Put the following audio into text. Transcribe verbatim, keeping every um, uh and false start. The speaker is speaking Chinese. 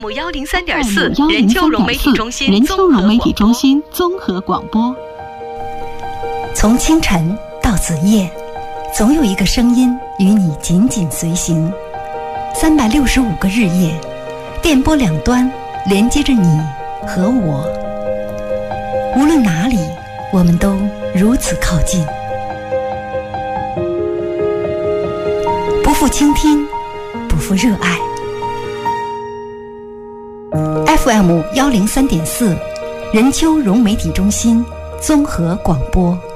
母幺零三点四，任丘融媒体中心， 任丘融媒体中心综合广播。 从清晨到子夜，总有一个声音与你紧紧随行。三百六十五个日夜，电波两端连接着你和我。无论哪里，我们都如此靠近。不负倾听，不负热爱。F M 幺零三点四，任丘融媒体中心综合广播。